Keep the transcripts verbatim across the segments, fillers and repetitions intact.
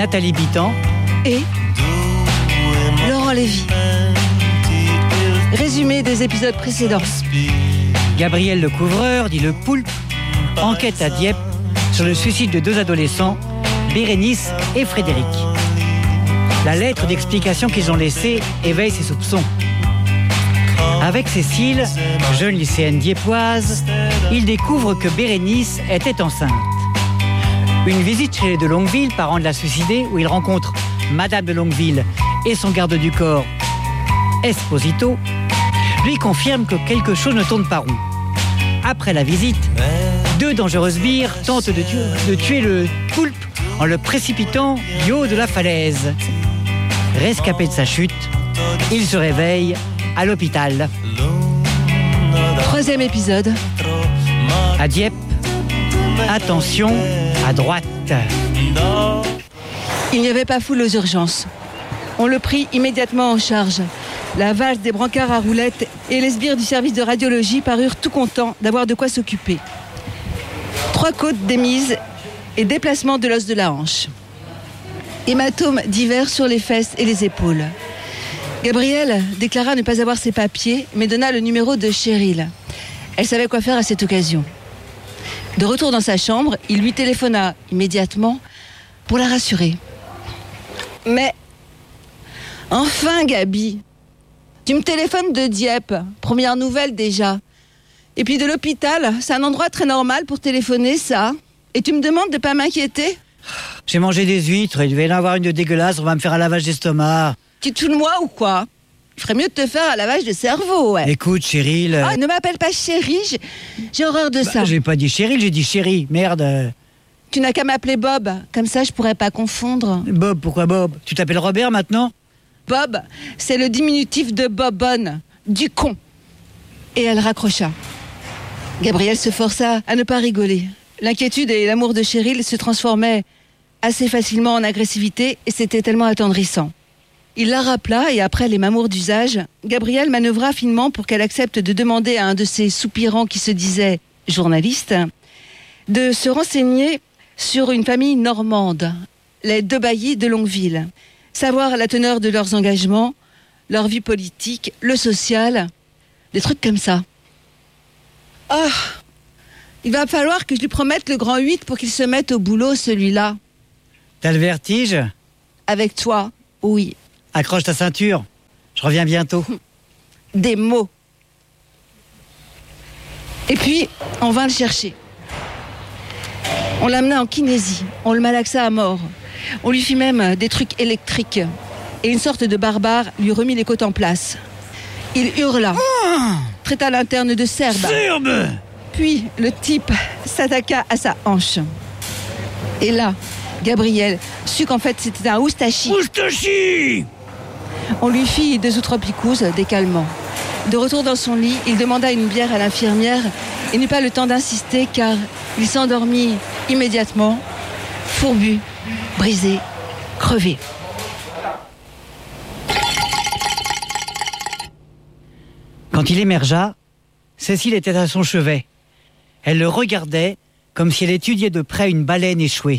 Nathalie Bittan et Laurent Lévy. Résumé des épisodes précédents. Gabriel le couvreur, dit le Poulpe, enquête à Dieppe sur le suicide de deux adolescents, Bérénice et Frédéric. La lettre d'explication qu'ils ont laissée éveille ses soupçons. Avec Cécile, jeune lycéenne diepoise, il découvre que Bérénice était enceinte. Une visite chez les de Longueville, parents de la suicidée, où il rencontre Madame de Longueville et son garde du corps, Esposito, lui confirme que quelque chose ne tourne pas rond. Après la visite, deux dangereuses sbires tentent de tuer, de tuer le Poulpe en le précipitant du haut de la falaise. Rescapé de sa chute, il se réveille à l'hôpital. Troisième épisode. À Dieppe, attention à droite. Il n'y avait pas foule aux urgences. On le prit immédiatement en charge. La valse des brancards à roulettes et les sbires du service de radiologie parurent tout contents d'avoir de quoi s'occuper. Trois côtes démises et déplacement de l'os de la hanche. Hématomes divers sur les fesses et les épaules. Gabriel déclara ne pas avoir ses papiers, mais donna le numéro de Cheryl. Elle savait quoi faire à cette occasion. De retour dans sa chambre, il lui téléphona immédiatement pour la rassurer. Mais, enfin Gabi, tu me téléphones de Dieppe, première nouvelle déjà. Et puis de l'hôpital, c'est un endroit très normal pour téléphoner, ça. Et tu me demandes de pas m'inquiéter ? J'ai mangé des huîtres, il devait y en avoir une de dégueulasse, on va me faire un lavage d'estomac. Tu te fous de moi ou quoi ? Il ferait mieux de te faire un lavage de cerveau, ouais. Écoute, Cheryl... Ah, oh, ne m'appelle pas chérie, j'ai, j'ai horreur de bah, ça. J'ai pas dit Cheryl, j'ai dit chérie, merde. Tu n'as qu'à m'appeler Bob, comme ça je pourrais pas confondre. Bob, pourquoi Bob ? Tu t'appelles Robert maintenant ? Bob, c'est le diminutif de Bobonne, du con. Et elle raccrocha. Gabriel se força à ne pas rigoler. L'inquiétude et l'amour de Cheryl se transformaient assez facilement en agressivité et c'était tellement attendrissant. Il la rappela et après les mamours d'usage, Gabriel manœuvra finement pour qu'elle accepte de demander à un de ces soupirants qui se disait journaliste de se renseigner sur une famille normande, les deux baillis de Longueville. Savoir la teneur de leurs engagements, leur vie politique, le social, des trucs comme ça. Ah, oh, il va falloir que je lui promette le grand huit pour qu'il se mette au boulot, celui-là. T'as le vertige ? Avec toi, oui. Accroche ta ceinture, je reviens bientôt. Des mots. Et puis, on vint le chercher. On l'amena en kinésie, on le malaxa à mort. On lui fit même des trucs électriques. Et une sorte de barbare lui remit les côtes en place. Il hurla, oh traita l'interne de serbe. Serbe ! Puis le type s'attaqua à sa hanche. Et là, Gabriel sut qu'en fait c'était un oustachi. Oustachi ! On lui fit deux ou trois picousses, des calmants. De retour dans son lit, il demanda une bière à l'infirmière et n'eut pas le temps d'insister car il s'endormit immédiatement, fourbu, brisé, crevé. Quand il émergea, Cécile était à son chevet. Elle le regardait comme si elle étudiait de près une baleine échouée.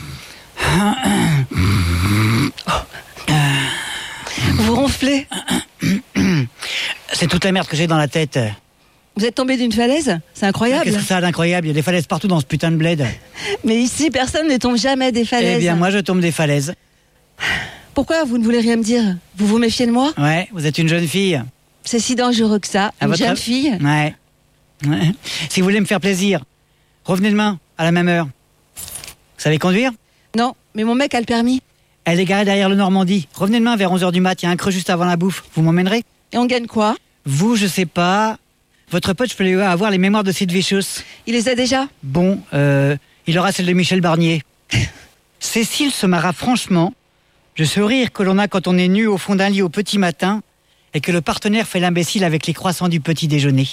Vous ronflez ? C'est toute la merde que j'ai dans la tête. Vous êtes tombé d'une falaise ? C'est incroyable. Qu'est-ce que ça a d'incroyable ? Il y a des falaises partout dans ce putain de bled. Mais ici, personne ne tombe jamais des falaises. Eh bien, moi, je tombe des falaises. Pourquoi vous ne voulez rien me dire ? Vous vous méfiez de moi ? Ouais, vous êtes une jeune fille. C'est si dangereux que ça, à une votre... jeune fille. Ouais. ouais. Si vous voulez me faire plaisir, revenez demain, à la même heure. Vous savez conduire ? Non, mais mon mec a le permis. Elle est garée derrière le Normandie. Revenez demain vers onze heures du mat, il y a un creux juste avant la bouffe. Vous m'emmènerez ? Et on gagne quoi ? Vous, je sais pas. Votre pote, je peux lui avoir les mémoires de Sid Vicious. Il les a déjà ? Bon, euh, il aura celle de Michel Barnier. Cécile se marra franchement de ce rire que l'on a quand on est nu au fond d'un lit au petit matin et que le partenaire fait l'imbécile avec les croissants du petit déjeuner.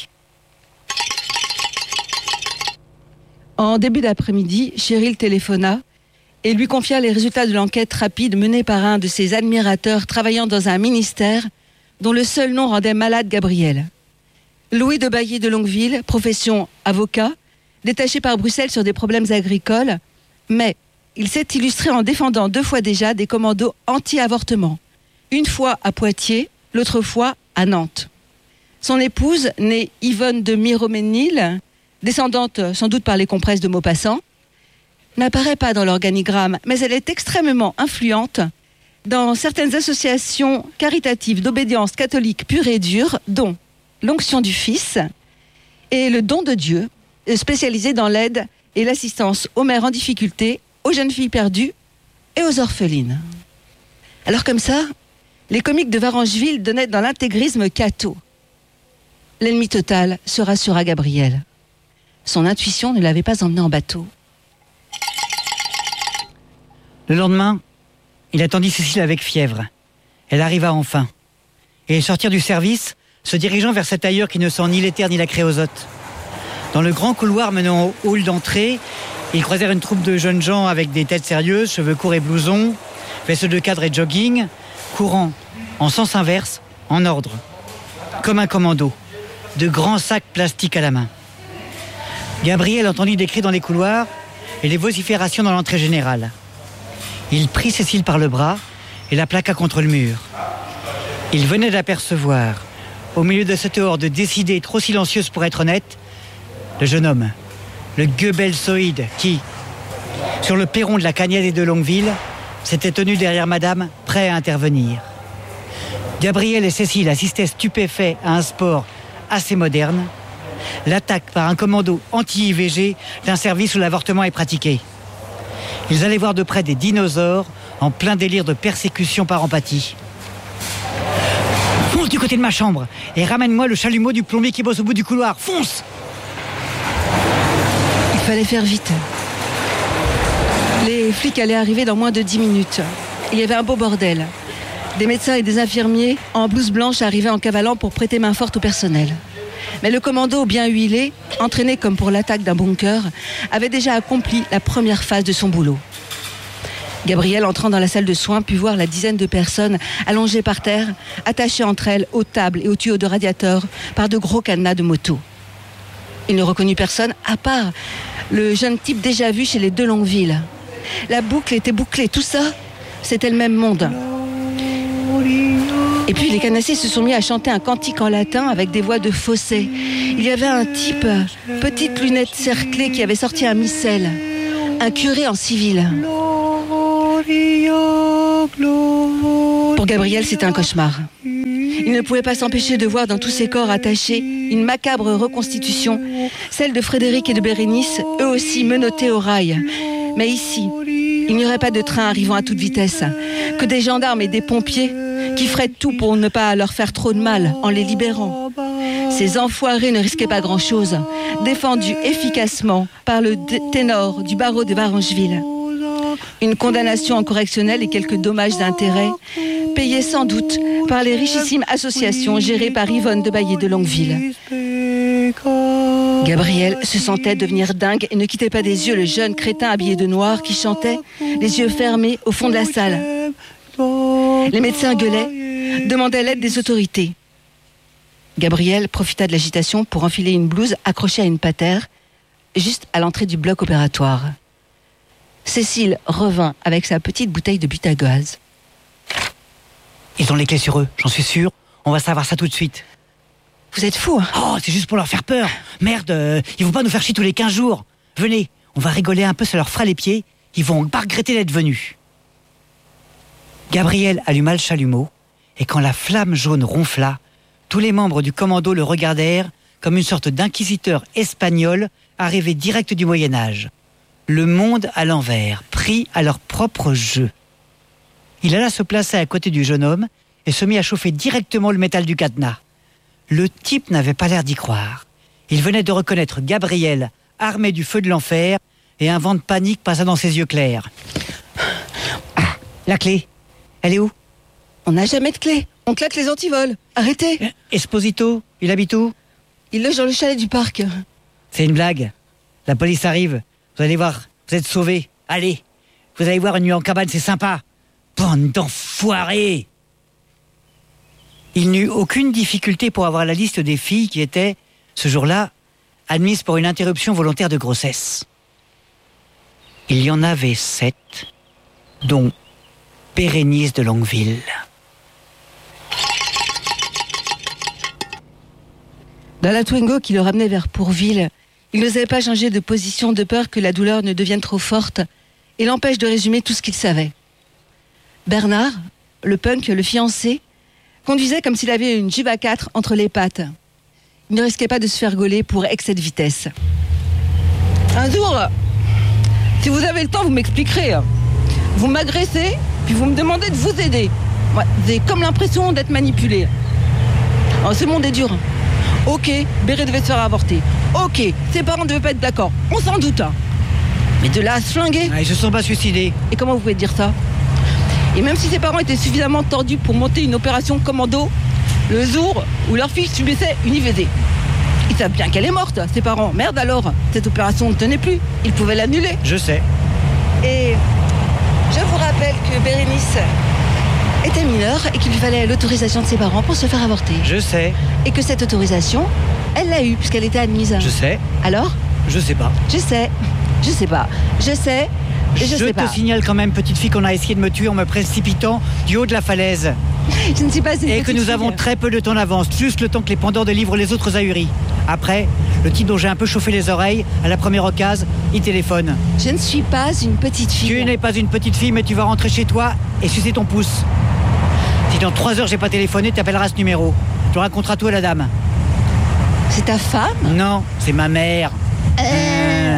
En début d'après-midi, Cheryl téléphona et lui confia les résultats de l'enquête rapide menée par un de ses admirateurs travaillant dans un ministère dont le seul nom rendait malade Gabriel. Louis de Bailly de Longueville, profession avocat, détaché par Bruxelles sur des problèmes agricoles, mais il s'est illustré en défendant deux fois déjà des commandos anti-avortement. Une fois à Poitiers, l'autre fois à Nantes. Son épouse, née Yvonne de Miroménil, descendante sans doute par les compresses de Maupassant, n'apparaît pas dans l'organigramme, mais elle est extrêmement influente dans certaines associations caritatives d'obédience catholique pure et dure, dont l'Onction du Fils et le Don de Dieu, spécialisé dans l'aide et l'assistance aux mères en difficulté, aux jeunes filles perdues et aux orphelines. Alors comme ça, les comiques de Varengeville donnaient dans l'intégrisme catho. L'ennemi total se rassura Gabriel. Son intuition ne l'avait pas emmené en bateau. Le lendemain, il attendit Cécile avec fièvre. Elle arriva enfin. Et sortir du service, se dirigeant vers cet ailleurs qui ne sent ni l'éther ni la créosote. Dans le grand couloir menant au hall d'entrée, ils croisèrent une troupe de jeunes gens avec des têtes sérieuses, cheveux courts et blousons, vestes de cadre et jogging, courant en sens inverse, en ordre, comme un commando, de grands sacs plastiques à la main. Gabriel entendit des cris dans les couloirs et les vociférations dans l'entrée générale. Il prit Cécile par le bras et la plaqua contre le mur. Il venait d'apercevoir, au milieu de cette horde décidée, trop silencieuse pour être honnête, le jeune homme, le Goebbelsoïde qui, sur le perron de la Cagnette et de Longueville, s'était tenu derrière madame, prêt à intervenir. Gabriel et Cécile assistaient stupéfaits à un sport assez moderne, l'attaque par un commando anti-I V G d'un service où l'avortement est pratiqué. Ils allaient voir de près des dinosaures en plein délire de persécution par empathie. Fonce du côté de ma chambre et ramène-moi le chalumeau du plombier qui bosse au bout du couloir. Fonce! Il fallait faire vite. Les flics allaient arriver dans moins de dix minutes. Il y avait un beau bordel. Des médecins et des infirmiers en blouse blanche arrivaient en cavalant pour prêter main forte au personnel. Mais le commando bien huilé, entraîné comme pour l'attaque d'un bunker, avait déjà accompli la première phase de son boulot. Gabriel, entrant dans la salle de soins, put voir la dizaine de personnes allongées par terre, attachées entre elles aux tables et aux tuyaux de radiateur par de gros cadenas de moto. Il ne reconnut personne, à part le jeune type déjà vu chez les deux Longueville. La boucle était bouclée, tout ça, c'était le même monde. Et puis les canassiers se sont mis à chanter un cantique en latin avec des voix de fausset. Il y avait un type, petite lunette cerclée, qui avait sorti un missel. Un curé en civil. Pour Gabriel, c'était un cauchemar. Il ne pouvait pas s'empêcher de voir dans tous ces corps attachés une macabre reconstitution, celle de Frédéric et de Bérénice, eux aussi menottés au rail. Mais ici, il n'y aurait pas de train arrivant à toute vitesse, que des gendarmes et des pompiers qui feraient tout pour ne pas leur faire trop de mal en les libérant. Ces enfoirés ne risquaient pas grand-chose, défendus efficacement par le ténor du barreau de Varengeville. Une condamnation en correctionnel et quelques dommages d'intérêt, payés sans doute par les richissimes associations gérées par Yvonne de Baillet de Longueville. Gabriel se sentait devenir dingue et ne quittait pas des yeux le jeune crétin habillé de noir qui chantait, les yeux fermés au fond de la salle. Les médecins gueulaient, demandaient l'aide des autorités. Gabriel profita de l'agitation pour enfiler une blouse accrochée à une patère, juste à l'entrée du bloc opératoire. Cécile revint avec sa petite bouteille de but à gaz. Ils ont les clés sur eux, j'en suis sûr. On va savoir ça tout de suite. Vous êtes fous, hein? Oh, c'est juste pour leur faire peur. Merde, euh, ils vont pas nous faire chier tous les quinze jours. Venez, on va rigoler un peu, ça leur fera les pieds. Ils vont pas regretter d'être venus. Gabriel alluma le chalumeau, et quand la flamme jaune ronfla, tous les membres du commando le regardèrent comme une sorte d'inquisiteur espagnol arrivé direct du Moyen-Âge. Le monde à l'envers, pris à leur propre jeu. Il alla se placer à côté du jeune homme et se mit à chauffer directement le métal du cadenas. Le type n'avait pas l'air d'y croire. Il venait de reconnaître Gabriel, armé du feu de l'enfer, et un vent de panique passa dans ses yeux clairs. Ah, la clé, elle est où? On n'a jamais de clé. On claque les antivols. Arrêtez. Esposito, il habite où? Il loge dans le chalet du parc. C'est une blague. La police arrive. Vous allez voir, vous êtes sauvés. Allez, vous allez voir une nuit en cabane, c'est sympa. Bande d'enfoirés! Il n'eut aucune difficulté pour avoir la liste des filles qui étaient, ce jour-là, admises pour une interruption volontaire de grossesse. Il y en avait sept, dont Bérénice de Longueville. Dans la Twingo qui le ramenait vers Pourville, il n'osait pas changer de position de peur que la douleur ne devienne trop forte et l'empêche de résumer tout ce qu'il savait. Bernard, le punk, le fiancé, conduisait comme s'il avait une Juve à quatre entre les pattes. Il ne risquait pas de se faire gauler pour excès de vitesse. Un jour, si vous avez le temps, vous m'expliquerez. Vous m'agressez, puis vous me demandez de vous aider. Ouais, vous avez comme l'impression d'être manipulé. Oh, ce monde est dur. Ok, Béré devait se faire avorter. Ok, ses parents ne devaient pas être d'accord. On s'en doute. Mais de là à se flinguer. Ah, ils se sont pas suicidés. Et comment vous pouvez dire ça? Et même si ses parents étaient suffisamment tordus pour monter une opération commando, le jour où leur fille subissait une I V D, ils savent bien qu'elle est morte, ses parents. Merde alors, cette opération ne tenait plus. Ils pouvaient l'annuler. Je sais. Et je vous rappelle que Bérénice était mineure et qu'il lui fallait l'autorisation de ses parents pour se faire avorter. Je sais. Et que cette autorisation, elle l'a eue puisqu'elle était admise. Je sais. Alors? Je sais pas. Je sais. Je sais pas. Je sais. Je, je sais te pas. signale quand même, petite fille, qu'on a essayé de me tuer en me précipitant du haut de la falaise. Je ne suis pas une Et que nous fille. avons très peu de temps d'avance, juste le temps que les pendants délivrent les autres ahuris. Après, le type dont j'ai un peu chauffé les oreilles, à la première occasion, il téléphone. Je ne suis pas une petite fille. Tu n'es pas une petite fille, mais tu vas rentrer chez toi et sucer ton pouce. Si dans trois heures j'ai pas téléphoné, tu appelleras ce numéro. Tu raconteras tout à la dame. C'est ta femme? Non, c'est ma mère. Euh... Mmh.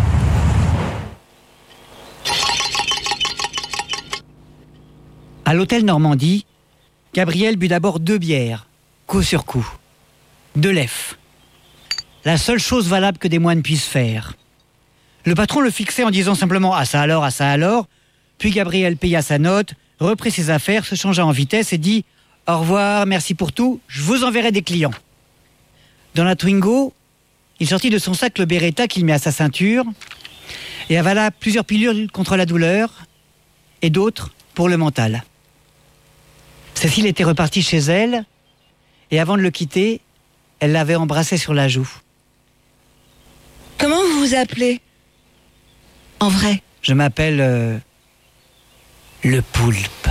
À l'hôtel Normandie, Gabriel but d'abord deux bières, coup sur coup. Deux lèvres. La seule chose valable que des moines puissent faire. Le patron le fixait en disant simplement « à ça alors, à ça alors ». Puis Gabriel paya sa note, reprit ses affaires, se changea en vitesse et dit « au revoir, merci pour tout, je vous enverrai des clients ». Dans la Twingo, il sortit de son sac le Beretta qu'il mit à sa ceinture et avala plusieurs pilules contre la douleur et d'autres pour le mental. Cécile était repartie chez elle et avant de le quitter, elle l'avait embrassé sur la joue. Comment vous vous appelez? En vrai? Je m'appelle euh, le Poulpe.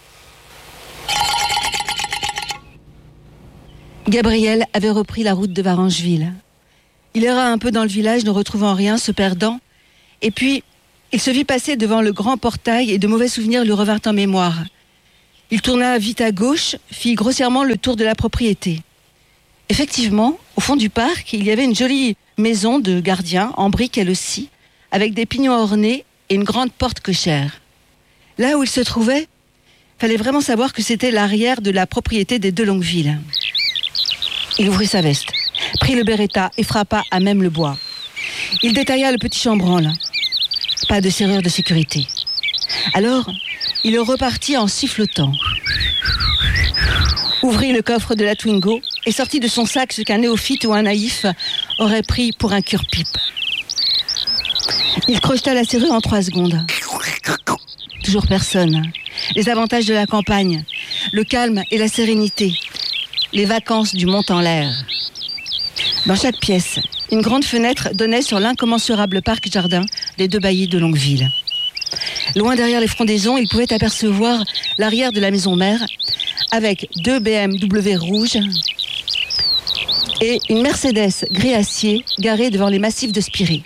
Gabriel avait repris la route de Varangeville. Il erra un peu dans le village, ne retrouvant rien, se perdant. Et puis, il se vit passer devant le grand portail et de mauvais souvenirs lui revinrent en mémoire. Il tourna vite à gauche, fit grossièrement le tour de la propriété. Effectivement, au fond du parc, il y avait une jolie maison de gardien en briques elle aussi, avec des pignons ornés et une grande porte cochère. Là où il se trouvait, fallait vraiment savoir que c'était l'arrière de la propriété des de Longueville. Il ouvrit sa veste, prit le Beretta et frappa à même le bois. Il détailla le petit chambranle. Pas de serrure de sécurité. Alors, il repartit en sifflotant. Ouvrit le coffre de la Twingo et sortit de son sac ce qu'un néophyte ou un naïf aurait pris pour un cure-pipe. Il crocheta la serrure en trois secondes. Toujours personne. Les avantages de la campagne, le calme et la sérénité, les vacances du mont en l'air. Dans chaque pièce, une grande fenêtre donnait sur l'incommensurable parc-jardin des deux baillis de Longueville. Loin derrière les frondaisons, il pouvait apercevoir l'arrière de la maison mère avec deux B M W rouges et une Mercedes gris acier garée devant les massifs de Spiré.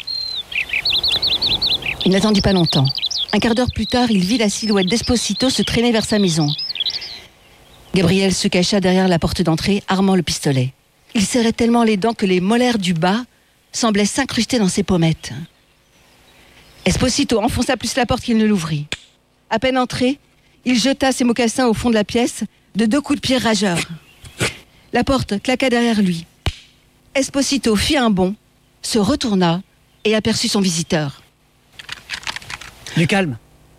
Il n'attendit pas longtemps. Un quart d'heure plus tard, il vit la silhouette d'Esposito se traîner vers sa maison. Gabriel se cacha derrière la porte d'entrée, armant le pistolet. Il serrait tellement les dents que les molaires du bas semblaient s'incruster dans ses pommettes. Esposito enfonça plus la porte qu'il ne l'ouvrit. À peine entré, il jeta ses mocassins au fond de la pièce de deux coups de pied rageurs. La porte claqua derrière lui. Esposito fit un bond, se retourna et aperçut son visiteur. Du calme.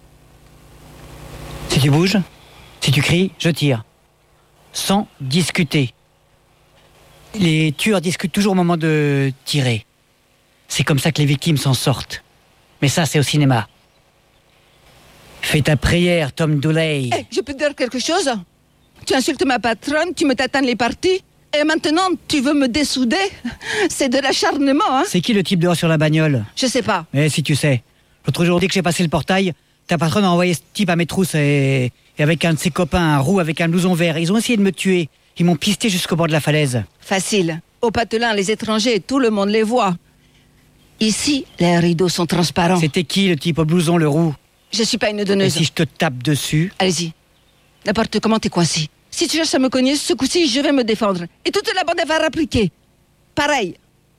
Si tu bouges, si tu cries, je tire. Sans discuter. Les tueurs discutent toujours au moment de tirer. C'est comme ça que les victimes s'en sortent. Mais ça, c'est au cinéma. Fais ta prière, Tom Dooley. Hey, je peux te dire quelque chose? Tu insultes ma patronne, tu me tatanes les parties, et maintenant tu veux me dessouder? C'est de l'acharnement, hein? C'est qui le type dehors sur la bagnole? Je sais pas. Eh, si tu sais. L'autre jour, dès que j'ai passé le portail, ta patronne a envoyé ce type à mes trousses et, et avec un de ses copains, un roux avec un blouson vert. Ils ont essayé de me tuer. Ils m'ont pisté jusqu'au bord de la falaise. Facile. Au Patelin, les étrangers, tout le monde les voit. Ici, les rideaux sont transparents. C'était qui le type au blouson, le roux? Je suis pas une Et donneuse. si je te tape dessus? Allez-y. N'importe comment, t'es coincé. Si tu cherches à me cogner, ce coup-ci, je vais me défendre. Et toute la bande va répliquer. Pareil.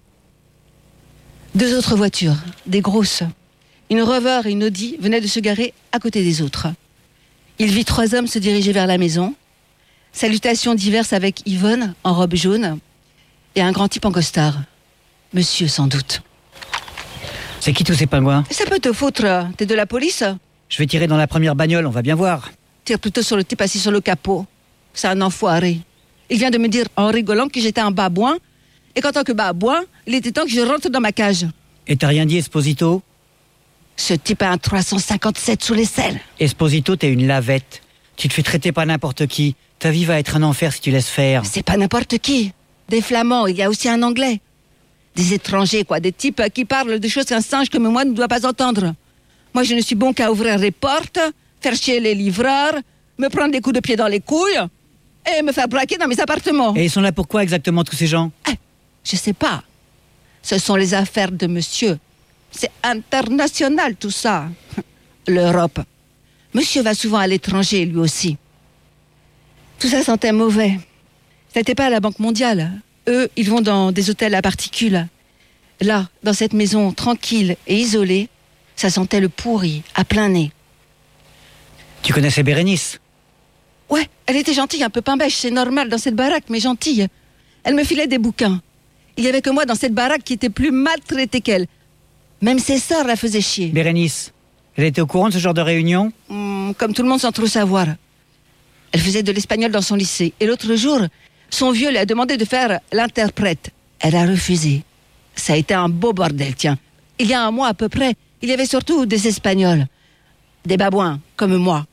Deux autres voitures, des grosses. Une Rover et une Audi venaient de se garer à côté des autres. Il vit trois hommes se diriger vers la maison. Salutations diverses avec Yvonne, en robe jaune, et un grand type en costard. Monsieur, sans doute. C'est qui tous ces pingouins? Ça peut te foutre. T'es de la police? Je vais tirer dans la première bagnole, on va bien voir. Tire plutôt sur le type assis sur le capot. C'est un enfoiré. Il vient de me dire en rigolant que j'étais un babouin, et qu'en tant que babouin, il était temps que je rentre dans ma cage. Et t'as rien dit, Esposito? Ce type a un trois cent cinquante-sept sous les selles. Esposito, t'es une lavette. Tu te fais traiter par n'importe qui. Ta vie va être un enfer si tu laisses faire. C'est pas n'importe qui. Des Flamands, il y a aussi un Anglais. Des étrangers, quoi. Des types qui parlent de choses qu'un singe comme moi ne doit pas entendre. Moi, je ne suis bon qu'à ouvrir les portes, faire chier les livreurs, me prendre des coups de pied dans les couilles et me faire braquer dans mes appartements. Et ils sont là pour quoi exactement, tous ces gens? Eh, je sais pas. Ce sont les affaires de monsieur. C'est international, tout ça. L'Europe. Monsieur va souvent à l'étranger, lui aussi. Tout ça sentait mauvais. C'était pas à la Banque mondiale. Eux, ils vont dans des hôtels à particules. Là, dans cette maison tranquille et isolée, ça sentait le pourri, à plein nez. Tu connaissais Bérénice? Ouais, elle était gentille, un peu pain bêche, c'est normal dans cette baraque, mais gentille. Elle me filait des bouquins. Il y avait que moi dans cette baraque qui était plus maltraitée qu'elle. Même ses sœurs la faisaient chier. Bérénice, elle était au courant de ce genre de réunion? Hum, comme tout le monde sans trop savoir. Elle faisait de l'espagnol dans son lycée. Et l'autre jour, son vieux lui a demandé de faire l'interprète. Elle a refusé. Ça a été un beau bordel, tiens. Il y a un mois à peu près, il y avait surtout des Espagnols. Des babouins, comme moi.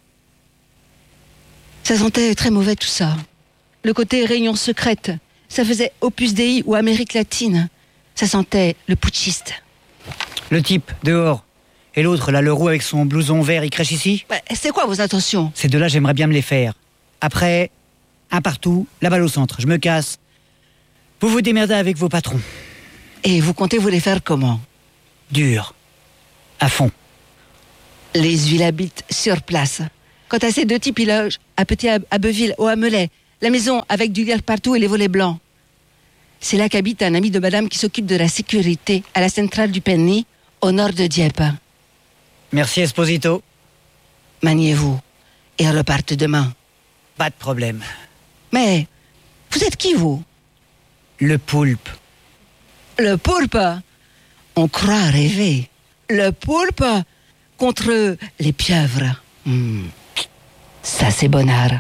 Ça sentait très mauvais tout ça. Le côté réunion secrète, ça faisait Opus Dei ou Amérique latine. Ça sentait le putschiste. Le type, dehors. Et l'autre, là, le roux avec son blouson vert, il crèche ici? Ouais, c'est quoi vos intentions? Ces deux-là, j'aimerais bien me les faire. Après, un partout, la balle au centre. Je me casse. Vous vous démerdez avec vos patrons. Et vous comptez vous les faire comment? Dur. À fond. Les huiles habitent sur place. Quant à ces deux types, ils logent à Petit Abbeville, au Hamelet. La maison avec du lierre partout et les volets blancs. C'est là qu'habite un ami de madame qui s'occupe de la sécurité à la centrale du Penny, au nord de Dieppe. Merci, Esposito. Maniez-vous et repartent demain. Pas de problème. Mais, vous êtes qui, vous? Le poulpe. Le poulpe? On croit rêver. Le poulpe contre les pieuvres. Mmh. Ça, c'est bonnard.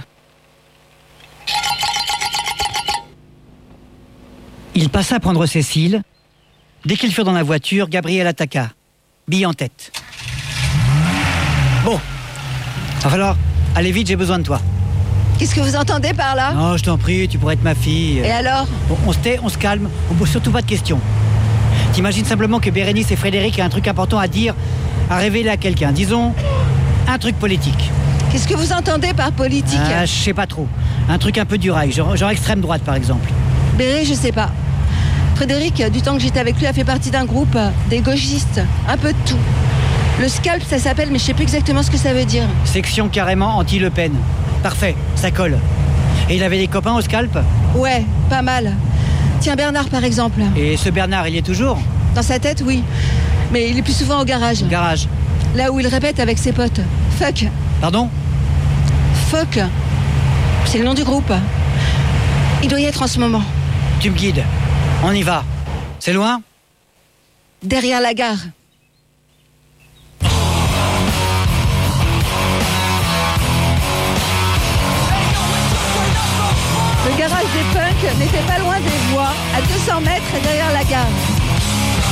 Il passa prendre Cécile. Dès qu'ils furent dans la voiture, Gabriel attaqua. Bille en tête. Bon. Va falloir aller vite, j'ai besoin de toi. Qu'est-ce que vous entendez par là? Non, je t'en prie, tu pourrais être ma fille. Et alors? Bon, on se tait, on se calme, on pose surtout pas de questions. T'imagines simplement que Bérénice et Frédéric ont un truc important à dire, à révéler à quelqu'un. Disons, un truc politique. Qu'est-ce que vous entendez par politique? Ah, je sais pas trop. Un truc un peu du rail, genre, genre extrême droite par exemple. Béré, je sais pas. Frédéric, du temps que j'étais avec lui, a fait partie d'un groupe, des gauchistes, un peu de tout. Le scalp, ça s'appelle, mais je sais plus exactement ce que ça veut dire. Section carrément anti-Le Pen. Parfait, ça colle. Et il avait des copains au scalp? Ouais, pas mal. Tiens, Bernard, par exemple. Et ce Bernard, il y est toujours? Dans sa tête, oui. Mais il est plus souvent au garage. Garage. Là où il répète avec ses potes. Fuck. Pardon? Fuck. C'est le nom du groupe. Il doit y être en ce moment. Tu me guides. On y va. C'est loin? Derrière la gare. Le garage des punks n'était pas loin des voies, à deux cents mètres derrière la gare.